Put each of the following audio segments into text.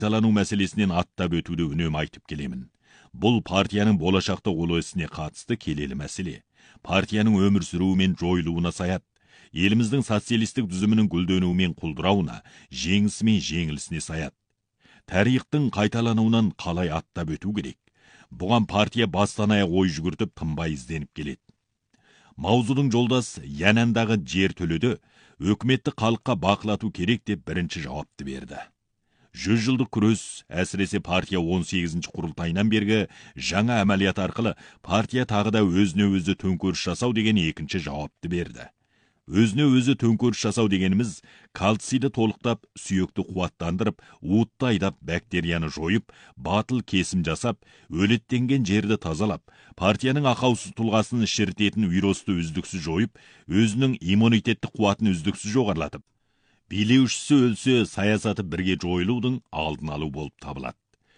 қайталану мәселесінен аттап өтуді үнемі айтып келемін. Бұл партияның болашақта ұлы ісіне қатысты келелі мәселе. Партияның өмір сүруі мен жойылуына саяды. Еліміздің социалистік түзімінің гүлденуі құлдырауына, жеңісі мен жеңілісіне саяды. Тарихтың қайталануынан қалай аттап өту керек? Бұған партия бастан аяқ ой жүгіртіп тынбай ізденіп келеді. Маузудың жолдас Янандағы жер төледі, өкіметті халыққа бақылату керек деп бірінші жауапты берді. 100 жылдық күрес, әсіресе партия 18-ші құрылтайынан бергі жаңа әмәлият арқылы партия тағы да өзіне өзі төңкеріс жасау деген екінші жауапты берді. Өзіне өзі төңкеріс жасау дегеніміз кальцийді толықтап, сүйекті қуаттандырып, уытты айдап, бактерияны жойып, батыл кесім жасап, өлеттенген жерді тазалап, партияның ақаусыз тұлғасын шірітетін вирусты үздіксіз жойып, өзінің иммунитетті қуатын үздіксіз жоғарлатып, билеушісі өлсе, саясаты бірге жойылудың алдын алу болып табылады.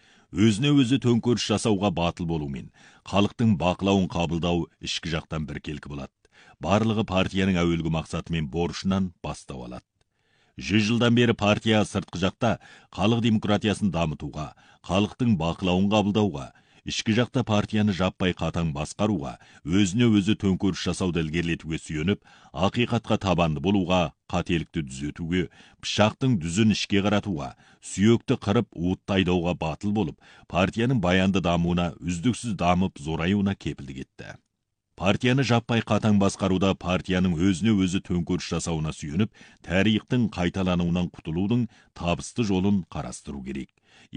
Өзіне өзі төңкеріс жасауға батыл болумен, халықтың бақылауын қабылдау ішкі жақтан біркелкі болады. Барлығы партияның әуелгі мақсаты мен борышынан бастау алады. 100 жылдан бері партия сыртқы жақта халық демократиясын дамытуға, халықтың бақылауын қабылдауға, ішкі жақта партияны жаппай қатаң басқаруға, өзіне өзі төңкеріс жасауды ілгерілетуге сүйеніп, ақиқатқа табанды болуға, қателікті түзетуге, пышақтың дүзін ішке қаратуға, сүйекті қырып, уытты айдауға батыл болып, партияның баянды дамуына, үздіксіз дамып, зораюына кепілдік етті. Партияны жаппай қатаң басқаруда партияның өзіне өзі төңкеріс жасауына сүйеніп, тарихтың қайталануынан құтылудың табысты жолын қарастыру керек.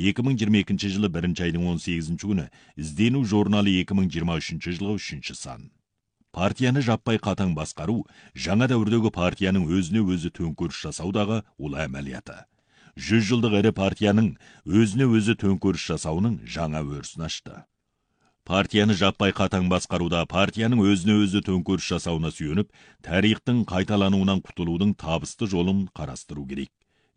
2022 жылы 1 айдың 18 күні іздену журналы 2023 жылғы 3 сан. Партияны жаппай қатаң басқару жаңа дәуірдегі партияның өзіне өзі төңкеріс жасаудағы ұлы әмәлияты. 100 жылдық ірі партияның өзіне өзі төңкеріс жасауының жаңа өрісін ашты. Партияны жаппай қатаң басқаруда партияның өзіне өзі төңкеріс жасауына сүйеніп, тарихтың қайталануынан құтылудың табысты жолын қарастыру керек.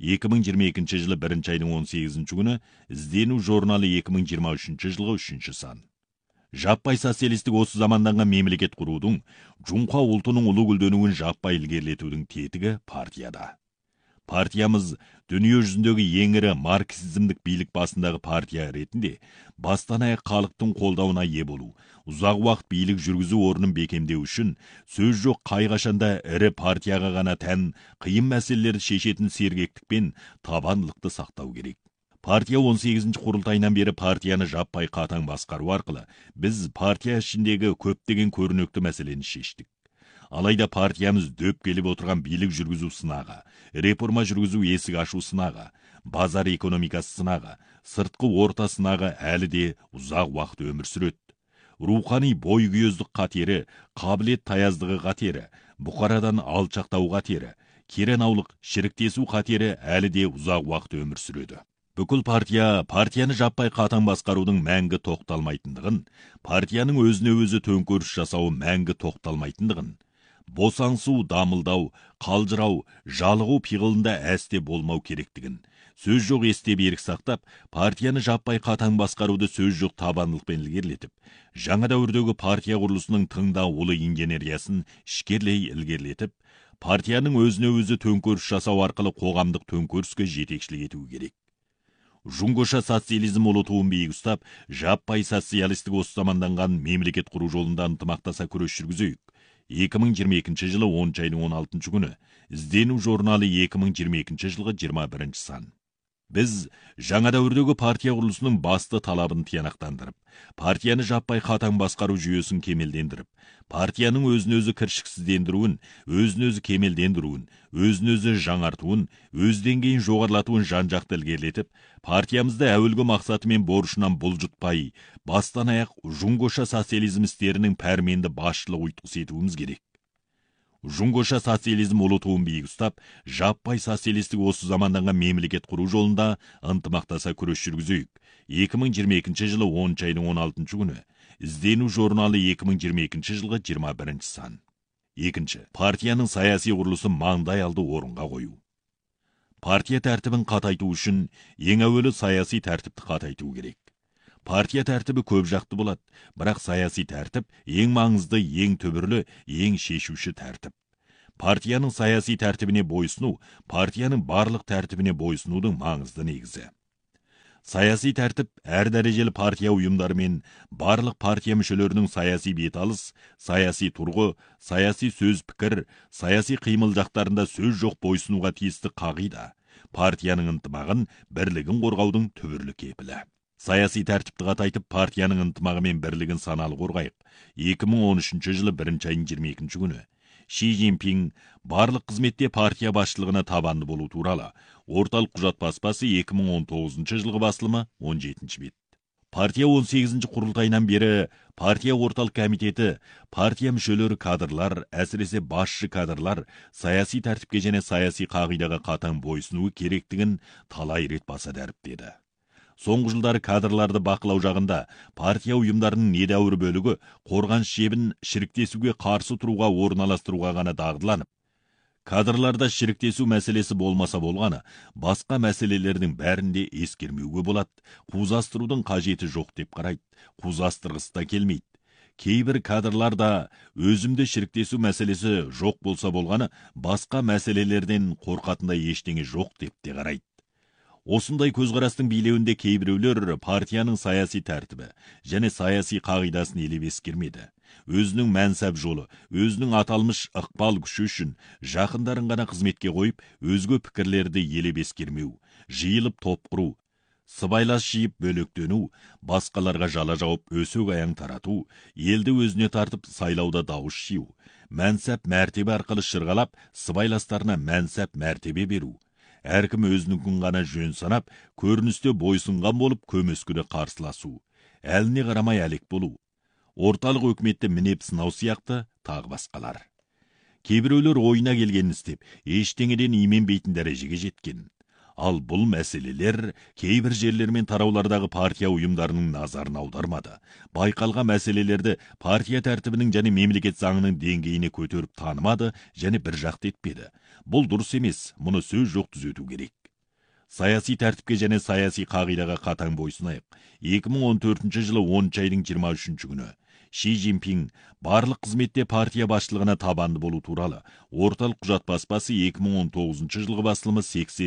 2022 жылы 1 айдың 18 күні іздену журналы 2023 жылғы 3 сан. Жаппай социалистік осы заманданған мемлекет құрудың, Жұңқа ұлтының ұлы гүлденуін жаппай ілгерілетудің тетігі партияда. Партиямыз дүние жүзіндегі ең ірі марксизмдік билік басындағы партия ретінде бастан аяқ халықтың қолдауына ие болу, ұзақ уақыт билік жүргізу орнын бекемдеу үшін сөз жоқ қай-қашанда ірі партияға ғана тән қиын мәселелерді шешетін сергектік пен табандылықты сақтау керек. Партия 18-ші құрылтайынан бері партияны жаппай қатаң басқару арқылы біз партия ішіндегі көптеген көрнекті мәселені шештік. Алайда партиямыз дөп келіп отырған билік жүргізу сынағы, реформа жүргізу есік ашу сынағы, базар экономикасы сынағы, сыртқы орта сынағы әлі де ұзақ уақыт өмір сүреді. Рухани бойкүйездік қатері, қабілет таяздығы қатері, бұқарадан алшақтау қатері, керенаулық шіріктесу қатері әлі де ұзақ уақыт өмір сүреді. Бүкіл партияны жаппай қатаң басқарудың мәңгі тоқталмайтындығын, партияның өзіне өзі төңкеріс жасауы мәңгі тоқталмайтындығын, босаңсу, дамылдау, қалжырау, жалығу пиғылында әсте болмау керектігін, сөз жоқ есте берік сақтап, партияны жаппай қатаң басқаруды сөз жоқ табандылықпен ілгерілетіп, жаңа дәуірдегі партия құрылысының тыңда ұлы инженериясын ішкерлей ілгерілетіп, партияның өзіне өзі төңкеріс жасау арқылы қоғамдық төңкеріске жетекшілік етуі керек. Жұңғыша социализм ұлы туын биік ұстап, жаппай социалистік осы заманданған мемлекет құру жолында ынтымақтаса күрес жүргізейік. 2022 жылы 10 айдың 16 күні іздену журналы 2022 жылғы 21 сан. Біз жаңа дәуірдегі партия құрылысының басты талабын тиянақтандырып, партияны жаппай қатаң басқару жүйесін кемелдендіріп, партияның өзін-өзі кіршіксіздендіруін, өзін-өзі кемелдендіруін, өзін-өзі жаңартуын, өз деңгейін жоғарлатуын жан-жақты ілгерілетіп, партиямызды әуелгі мақсаты мен борышынан бұлжытпай, бастан аяқ жұңғыша социализм істерінің пәрменді басшылық ұйытқысы етуіміз керек. Жұңғыша социализм ұлы туын биік ұстап, жаппай социалистік осы заманданған мемлекет құру жолында ынтымақтаса күрес жүргізейік. 2022 жылы 10 айдың 16 күні іздену журналы 2022 жылғы 21 сан. Екінші, партияның саяси құрылысы маңдай алды орынға қою. Партия тәртібін қатайту үшін ең әуелі саяси тәртіпті қатайту керек. Партия тәртібі көп жақты болады, бірақ саяси тәртіп ең маңызды, ең түбірлі, ең шешуші тәртіп. Партияның саяси тәртібіне бойсыну, партияның барлық тәртібіне бойсынудың маңызды негізі. Саяси тәртіп әр дәрежелі партия ұйымдары мен барлық партия мүшелерінің саяси беталыс, саяси тұрғы, саяси сөз пікір, саяси қимыл жақтарында сөз жоқ бойсынуға тиісті қағида. Партияның ынтымағын, бірлігін қорғаудың түбірлі кепілі. Саяси тәртіпті қатайтып, партияның ынтымағы мен бірлігін саналы қорғайық. 2013 жылы 1 айының 22 күні. Ши Цзиньпин барлық қызметте партия басшылығына табанды болу туралы орталық құжат баспасы 2019 жылғы басылымы 17 бет. Партия 18 құрылтайынан бері партия орталық комитеті, партия мүшелері кадрлар, әсіресе басшы кадрлар саяси тәртіпке және саяси қағидаға қатаң бойсынуы керектігін талай рет баса дәріптеді. Соңғы жылдары кадрларды бақылау жағында партия ұйымдарының недәуір бөлігі қорғаныс жебін шіріктесуге қарсы тұруға орналастыруға ғана дағдыланып, кадрларда шіріктесу мәселесі болмаса болғаны, басқа мәселелердің бәрінде ескермеуге болады, қузастырудың қажеті жоқ деп қарайды, қузастырғысы да келмейді. Кейбір кадрларда өзімді шіріктесу мәселесі жоқ болса болғаны, басқа мәселелерден қорқатындай ештеңе жоқ деп те қарайды. Осындай көзқарастың билеуінде кейбіреулер партияның саяси тәртібі және саяси қағидасын елеп ескермеді. Өзінің мәнсап жолы, өзінің аталмыш ықпал күші үшін жақындарын ғана қызметке қойып, өзге пікірлерді елеп ескермеу, жиылып топ құру, сыбайлас жиып бөлектену, басқаларға жала жауып өсек аяң тарату, елді өзіне тартып сайлауда дауыс жию, мәнсап мәртебе арқылы шырғалап, сыбайластарына мәнсап мәртебе беру. Әркім өзінікін ғана жөн санап, көріністе бойсынған болып көмескіде қарсыласу, әліне қарамай әлек болу, орталық өкіметті мінеп сынау сияқты тағы басқалар. Кейбіреулер ойына келгенін істеп, ештеңеден именбейтін дәрежеге жеткен. Ал бұл мәселелер кейбір жерлер мен тараулардағы партия ұйымдарының назарын аудармады. Байқалған мәселелерді партия тәртібінің және мемлекет заңының деңгейіне көтеріп танымады және бір жақты етпеді. Бұл дұрыс емес, мұны сөз жоқ түзету керек. Саяси тәртіпке және саяси қағидаға қатаң бойсынайық. 2014 жылы 10 айдың 23 күні. Ши Цзиньпин барлық қызметте партия басшылығына табанды болу туралы орталық құжат баспасы 2019 жылғы басылымы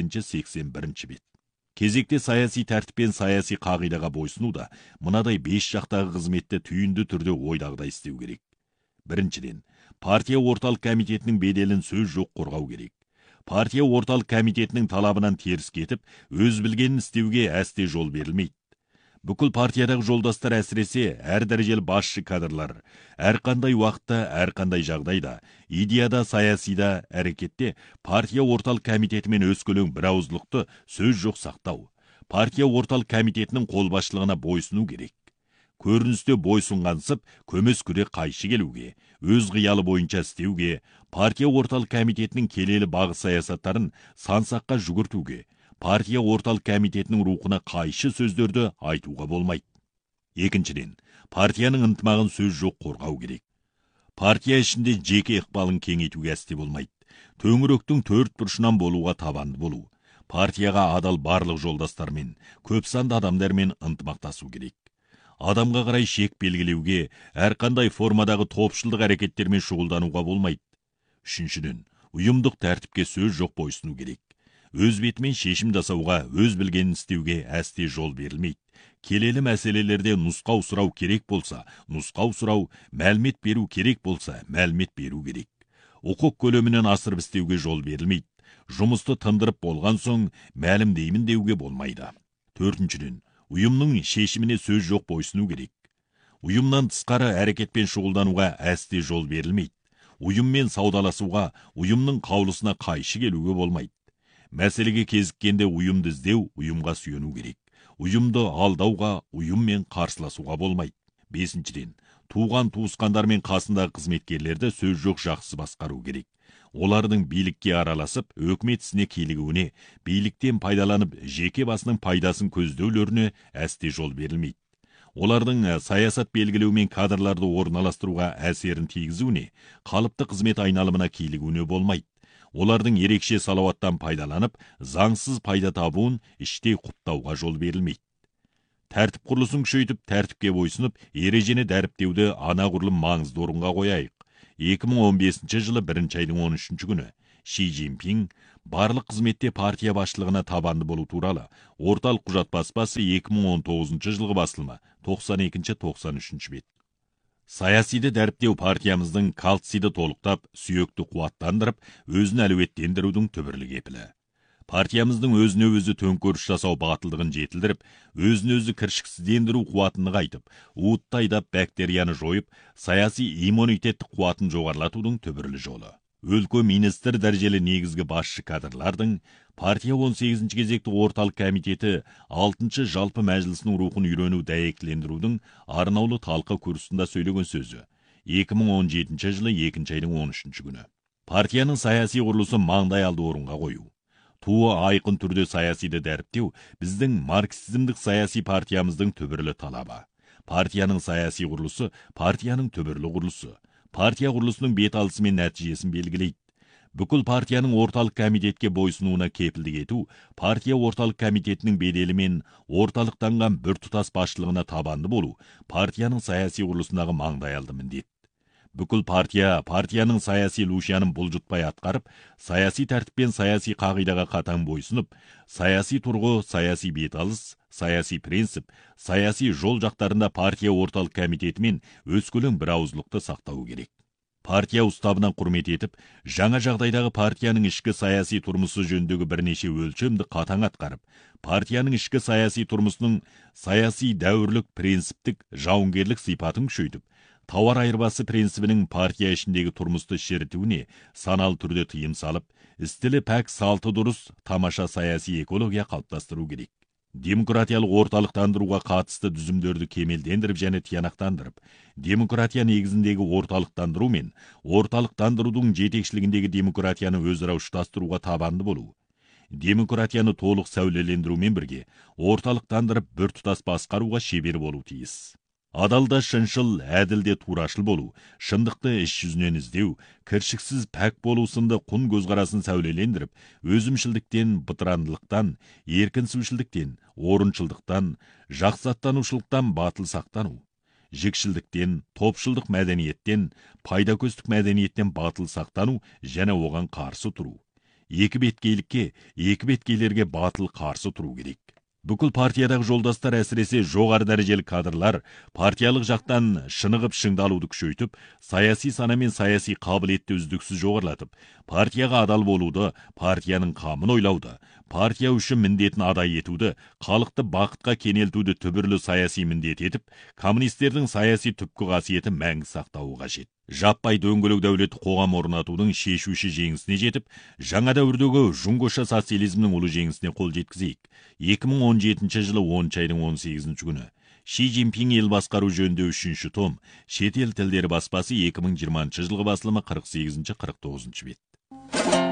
80-81 бет. Кезекте саяси тәртіп пен саяси қағидаға бойсынуда мынадай 5 жақтағы қызметті түйінді түрде ойдағыдай істеу керек. Біріншіден, партия орталық комитетінің беделін сөз жоқ қорғау керек. Партия орталық комитетінің талабынан теріс кетіп, өз білгенін істеуге әсте жол берілмейді. Бүкіл партиядағы жолдастар әсіресе әр дәрежелі басшы кадрлар, әрқандай уақытта, әрқандай жағдайда, идеяда, саясида, әрекетте партия орталық комитетімен өскелең бірауыздылықты сөз жоқ сақтау. Партия орталық комитетінің қолбасшылығына бойсыну керек. Көріністе бойсұнғансып, көмескіде қайшы келуге, өз қиялы бойынша істеуге, партия орталық комитетінің келелі бағыт саясаттарын сансаққа жүгіртуге, партия орталық комитетінің рухына қайшы сөздерді айтуға болмайды. Екіншіден, партияның ынтымағын сөз жоқ қорғау керек. Партия ішінде жеке ықпалын кеңейтуге әсте болмайды. Төңіректің төрт бұрышынан болуға табанды болу. Партияға адал барлық жолдастармен, көп санды адамдармен ынтымақтасу керек. Адамға қарай шек белгілеуге, әрқандай формадағы топшылдық әрекеттермен шұғылдануға болмайды. Үшіншіден, ұйымдық тәртіпке сөз жоқ бойсыну керек. Өз бетімен шешім жасауға, өз білгенін істеуге әсте жол берілмейді. Келелі мәселелерде нұсқау сұрау керек болса, нұсқау сұрау, мәлімет беру керек болса, мәлімет беру керек. Құқық көлемінен асырып істеуге жол берілмейді. Жұмысты тындырып болған соң, мәлімдеймін деуге болмайды. Төртіншіден, ұйымның шешіміне сөз жоқ бойсыну керек. Ұйымнан тысқары әрекетпен шұғылдануға әсте жол берілмейді. Ұйыммен саудаласуға, ұйымның қаулысына қайшы келуге болмайды. Мәселеге кезіккенде ұйымды іздеу, ұйымға сүйену керек. Ұйымды алдауға, ұйыммен қарсыласуға болмайды. Бесіншіден, туған туысқандармен қасындағы қызметкерлерді сөз жоқ жақсы басқару керек. Олардың билікке араласып, өкімет ісіне килігуіне, биліктен пайдаланып, жеке басының пайдасын көздеулеріне әсте жол берілмейді. Олардың саясат белгілеу мен кадрларды орналастыруға әсерін тигізуіне, қалыпты қызмет айналымына килігуіне болмайды. Олардың ерекше салауаттан пайдаланып, заңсыз пайда табуын іштей құптауға жол берілмейді. Тәртіп құрылысын күшейтіп, тәртіпке бойсынып, ережені дәріптеуді анағұрлым маңызды орынға қояйық. 2015 жылы 1 айдың 13 күні Ши Цзиньпин барлық қызметте партия басшылығына табанды болу туралы орталық құжат баспасы 2019 жылғы басылымы 92-93 бет. Саясиді дәріптеу партиямыздың кальцийді толықтап, сүйекті қуаттандырып, өзін әлеуеттендірудің түбірлі кепілі. Партиямыздың өзіне өзі төңкеріс жасау батылдығын жетілдіріп, өзін өзі кіршіксіздендіру қуатын нығайтып, уытты айдап бактерияны жойып, саяси иммунитеттік қуатын жоғарылатудың түбірлі жолы. Өлкө министр дәрежелі негізгі басшы кадрлардың партия 18 кезекті орталық комитеті 6 жалпы мәжілісінің рухын үйрену дәйектілендірудің арнаулы талқы курсында сөйлеген сөзі 2017 жылы 2 айдың 13 күні. Партияның саяси құрылысы маңдай алды орынға қою. Туы айқын түрде саясиді дәріптеу біздің марксизмдік саяси партиямыздың түбірлі талабы. Партияның саяси құрылысы партияның түбірлі құрылысы. Партия құрылысының бет алысы мен нәтижесін белгілейді. Бүкіл партияның орталық комитетке бойсынуына кепілдік ету, партия орталық комитетінің беделі мен орталықтанған біртұтас басшылығына табанды болу, партияның саяси құрылысындағы маңдайалды міндет. Бүкіл партияның саяси лушиянын бұлжытпай атқарып, саяси тәртіппен саяси қағидаға қатаң бойсынып, саяси тұрғы, саяси беталыс, саяси принцип, саяси жол жақтарында партия орталық комитетімен өскөлең бірауыздылықты сақтау керек. Партия уставынан құрмет етіп, жаңа жағдайдағы партияның ішкі саяси тұрмысы жөніндегі бірнеше өлшемді қатаң атқарып, партияның ішкі саяси тұрмысының саяси дәуірлік принциптік жауынгерлік сипатын күшейтіп, тауар айырбасы принцибінің партия ішіндегі тұрмысты шертуіне саналы түрде тыйым салып, істілі пәк салты дұрыс тамаша саяси экология қалыптастыру керек. Демократиялық орталықтандыруға қатысты дүзімдерді кемелдендіріп және тиянақтандырып, демократия негізіндегі орталықтандыру мен орталықтандырудың жетекшілігіндегі демократияны өзара ұштастыруға табанды болу. Демократияны толық сәулелендірумен бірге орталықтандырып біртұтас басқаруға шебер болу тиіс. Адалда шыншыл, әділде турашыл болу, шындықты іс жүзінен іздеу, кіршіксіз пәк болу сынды құн көзқарасын сәулелендіріп, өзімшілдіктен, бытырандылықтан, еркінсушілдіктен, орыншылдықтан, жақсаттанушылықтан батыл сақтану, жікшілдіктен, топшылдық мәдениеттен, пайдакөстік мәдениеттен батыл сақтану және оған қарсы тұру. Екі беткейлікке, екі беткейлерге батыл қарсы тұру керек. Бүкіл партиядағы жолдастар әсіресе жоғары дәрежелі кадрлар партиялық жақтан шынығып шыңдалуды күшейтіп, саяси сана мен саяси қабілетті үздіксіз жоғарылатып, партияға адал болуды, партияның қамын ойлауды, партия үшін міндетін адай етуді, халықты бақытқа кенелтуді түбірлі саяси міндет етіп, коммунистердің саяси түпкі қасиеті мәңгі сақтауы қажет. Жаппай дөңгелек дәулетті қоғам орнатудың шешуші жеңісіне жетіп, жаңа дәуірдегі жұңғыша социализмнің ұлы жеңісіне қол жеткізейік. 2017 жылы 10 айдың 18 күні. Ши Цзиньпин ел басқару жөнінде 3-ші том, шетел тілдері баспасы 2020 жылғы басылымы 48-49 бет.